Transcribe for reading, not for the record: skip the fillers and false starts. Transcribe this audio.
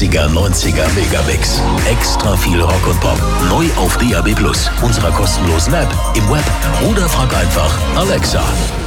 80er, 90er Megabix. Extra viel Rock und Pop. Neu auf DAB+, unserer kostenlosen App, im Web oder frag einfach Alexa.